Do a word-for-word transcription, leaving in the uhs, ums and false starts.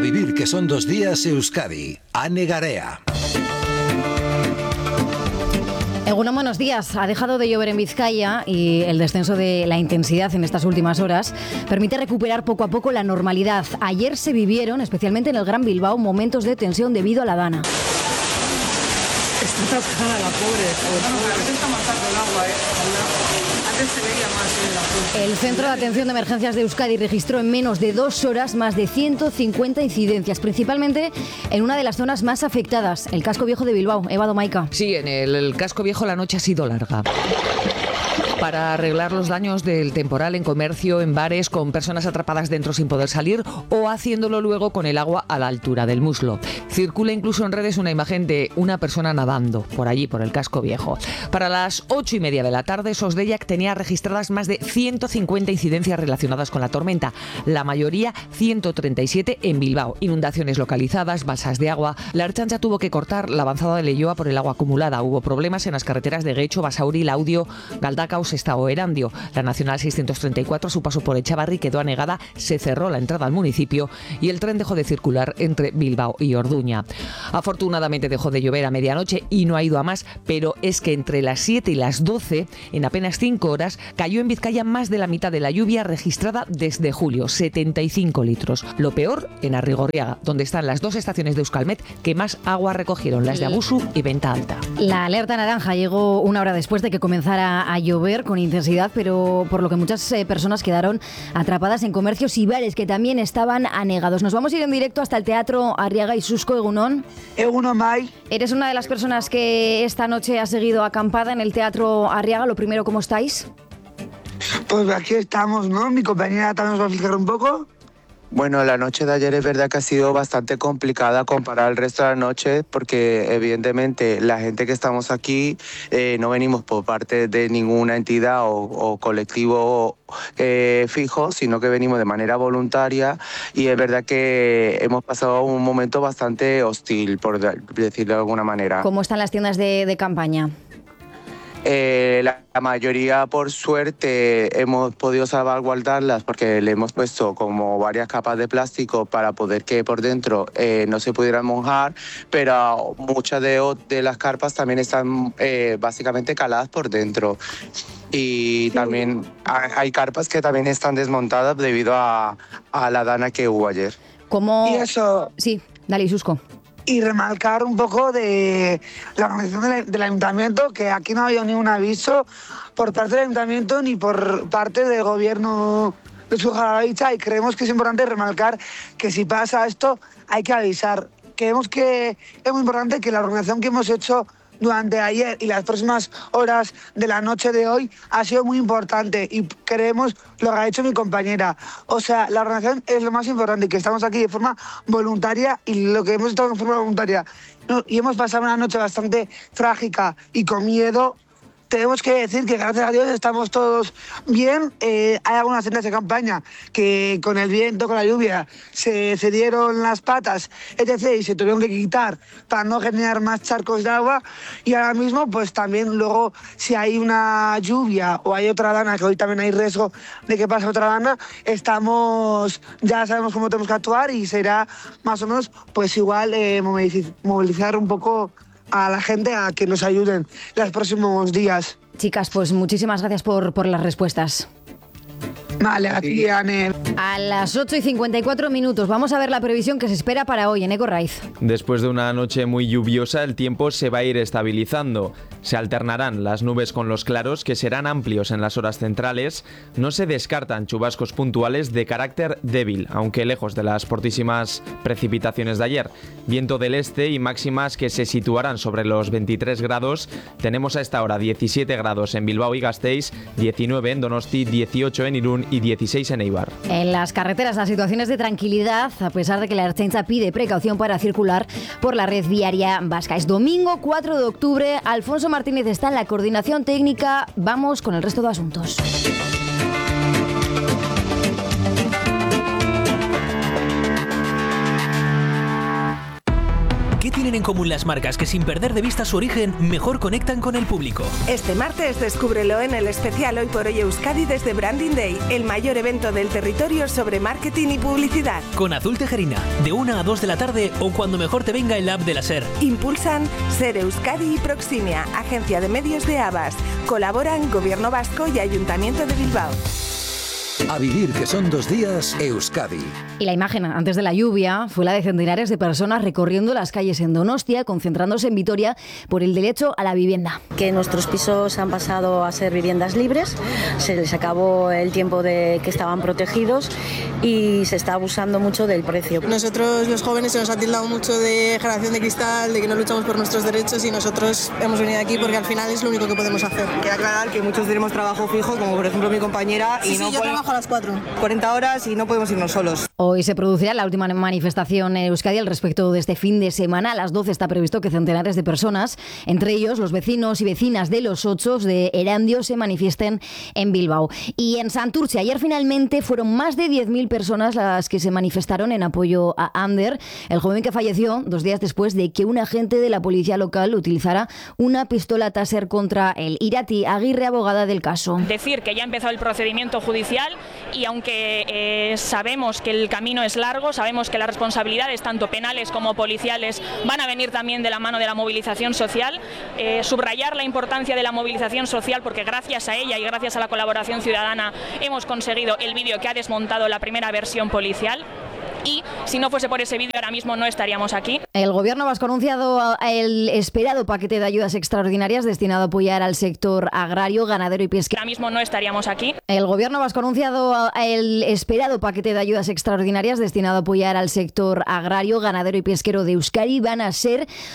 vivir que son dos días Euskadi. Ane Garea. Egunon, buenos días. Ha dejado de llover en Vizcaya y el descenso de la intensidad en estas últimas horas permite recuperar poco a poco la normalidad. Ayer se vivieron, especialmente en el Gran Bilbao, momentos de tensión debido a la dana. Está atascada la pobre. Bueno, a veces está más tarde el agua, ¿eh? Antes se veía más en la zona. El Centro de Atención de Emergencias de Euskadi registró en menos de dos horas más de ciento cincuenta incidencias, principalmente en una de las zonas más afectadas, el casco viejo de Bilbao. Eva Domaica. Sí, en el, el casco viejo la noche ha sido larga. Para arreglar los daños del temporal en comercio, en bares, con personas atrapadas dentro sin poder salir o haciéndolo luego con el agua a la altura del muslo. Circula incluso en redes una imagen de una persona nadando por allí, por el casco viejo. Para las ocho y media de la tarde, Sosdeiak tenía registradas más de ciento cincuenta incidencias relacionadas con la tormenta, la mayoría ciento treinta y siete en Bilbao. Inundaciones localizadas, balsas de agua. La Ertzaintza tuvo que cortar la avanzada de Leioa por el agua acumulada. Hubo problemas en las carreteras de Getxo, Basauri, Laudio, Galdakao, Sestao, Erandio. La Nacional seiscientos treinta y cuatro, a su paso por Echavarri, quedó anegada, se cerró la entrada al municipio y el tren dejó de circular entre Bilbao y Orduña. Afortunadamente dejó de llover a medianoche y no ha ido a más, pero es que entre las siete y las doce, en apenas cinco horas, cayó en Vizcaya más de la mitad de la lluvia registrada desde julio, setenta y cinco litros. Lo peor en Arrigorriaga, donde están las dos estaciones de Euskalmet que más agua recogieron, las de Abusu y Venta Alta. La alerta naranja llegó una hora después de que comenzara a llover con intensidad, pero por lo que muchas eh, personas quedaron atrapadas en comercios y bares que también estaban anegados. Nos vamos a ir en directo hasta el Teatro Arriaga y Susco. Egunon. Egunon, Mai. Eres una de las personas que esta noche ha seguido acampada en el Teatro Arriaga. Lo primero, ¿cómo estáis? Pues aquí estamos, ¿no? Mi compañera también nos va a explicar un poco. Bueno, la noche de ayer es verdad que ha sido bastante complicada comparada al resto de la noche porque evidentemente la gente que estamos aquí eh, no venimos por parte de ninguna entidad o, o colectivo eh, fijo, sino que venimos de manera voluntaria y es verdad que hemos pasado un momento bastante hostil, por decirlo de alguna manera. ¿Cómo están las tiendas de, de campaña? Eh, la, la mayoría, por suerte, hemos podido salvaguardarlas porque le hemos puesto como varias capas de plástico para poder que por dentro eh, no se pudieran mojar, pero muchas de, de las carpas también están eh, básicamente caladas por dentro. Y también hay, hay carpas que también están desmontadas debido a, a la dana que hubo ayer. ¿Cómo? Y eso... Sí, dale, Susco. Y remarcar un poco de la organización del, del ayuntamiento, que aquí no ha habido ningún aviso por parte del ayuntamiento ni por parte del gobierno de Sujarabicha, y creemos que es importante remarcar que si pasa esto hay que avisar. Creemos que es muy importante que la organización que hemos hecho durante ayer y las próximas horas de la noche de hoy ha sido muy importante y creemos lo que ha hecho mi compañera. O sea, la organización es lo más importante, que estamos aquí de forma voluntaria y lo que hemos estado de forma voluntaria y hemos pasado una noche bastante trágica y con miedo. Tenemos que decir que gracias a Dios estamos todos bien. Eh, hay algunas tiendas de campaña que con el viento, con la lluvia, se cedieron las patas, etcétera, y se tuvieron que quitar para no generar más charcos de agua. Y ahora mismo, pues también luego, si hay una lluvia o hay otra dana, que hoy también hay riesgo de que pase otra dana, estamos, ya sabemos cómo tenemos que actuar y será más o menos, pues igual, eh, movilizar un poco a la gente a que nos ayuden los próximos días. Chicas, pues muchísimas gracias por, por las respuestas. Vale, a ti, Anel. A las ocho y cincuenta y cuatro minutos vamos a ver la previsión que se espera para hoy en Eco Raiz. Después de una noche muy lluviosa, el tiempo se va a ir estabilizando. Se alternarán las nubes con los claros, que serán amplios en las horas centrales. No se descartan chubascos puntuales de carácter débil, aunque lejos de las fortísimas precipitaciones de ayer. Viento del este y máximas que se situarán sobre los veintitrés grados. Tenemos a esta hora diecisiete grados en Bilbao y Gasteiz, diecinueve en Donosti, dieciocho en Irún y dieciséis en Eibar. En las carreteras las situaciones de tranquilidad, a pesar de que la Ertzaintza pide precaución para circular por la red viaria vasca. Es domingo cuatro de octubre, Alfonso Martínez está en la coordinación técnica. Vamos con el resto de asuntos. ¿Qué tiene tienen en común las marcas que, sin perder de vista su origen, mejor conectan con el público. Este martes descúbrelo en el especial Hoy por Hoy Euskadi desde Branding Day, el mayor evento del territorio sobre marketing y publicidad. Con Azul Tejerina, de una a dos de la tarde o cuando mejor te venga el app de la SER. Impulsan SER Euskadi y Proximia, agencia de medios de Abas. Colaboran Gobierno Vasco y Ayuntamiento de Bilbao. A vivir, que son dos días, Euskadi. Y la imagen antes de la lluvia fue la de centenares de personas recorriendo las calles en Donostia, concentrándose en Vitoria por el derecho a la vivienda. Que nuestros pisos han pasado a ser viviendas libres, se les acabó el tiempo de que estaban protegidos y se está abusando mucho del precio. Nosotros los jóvenes se nos ha tildado mucho de generación de cristal, de que no luchamos por nuestros derechos, y nosotros hemos venido aquí porque al final es lo único que podemos hacer. Queda aclarar que muchos tenemos trabajo fijo, como por ejemplo mi compañera, sí, y no sí, yo podemos... trabajo a las cuatro. cuarenta horas y no podemos irnos solos. Hoy se producirá la última manifestación en Euskadi al respecto de este fin de semana. A las doce está previsto que centenares de personas, entre ellos los vecinos y vecinas de Los Ochos de Erandio, se manifiesten en Bilbao. Y en Santurce, ayer finalmente fueron más de diez mil personas las que se manifestaron en apoyo a Ander, el joven que falleció dos días después de que un agente de la policía local utilizara una pistola Taser contra él. Irati Aguirre, abogada del caso. Decir que ya ha empezado el procedimiento judicial y aunque eh, sabemos que el camino es largo, sabemos que las responsabilidades tanto penales como policiales van a venir también de la mano de la movilización social, eh, subrayar la importancia de la movilización social porque gracias a ella y gracias a la colaboración ciudadana hemos conseguido el vídeo que ha desmontado la primera versión policial. Y si no fuese por ese vídeo ahora mismo no estaríamos aquí. El Gobierno vasco ha anunciado el esperado paquete de ayudas extraordinarias destinado a apoyar al sector agrario, ganadero y pesquero. Ahora mismo no estaríamos aquí. El Gobierno vasco ha anunciado el esperado paquete de ayudas extraordinarias destinado a apoyar al sector agrario, ganadero y pesquero de Euskadi. Van a ser